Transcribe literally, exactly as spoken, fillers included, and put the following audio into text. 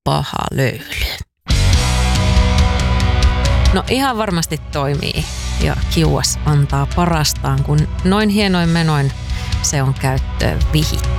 paha löyly. No ihan varmasti toimii ja kiuas antaa parastaan, kun noin hienoin menoin se on käyttöön vihitty.